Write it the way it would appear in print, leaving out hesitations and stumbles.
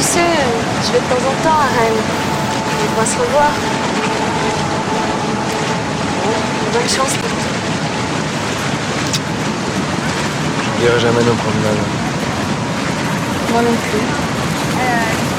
sais, je vais de temps en temps à Rennes. On va se revoir. Bon, bonne chance pour tout. J'oublierai jamais nos promenades. Moi non plus.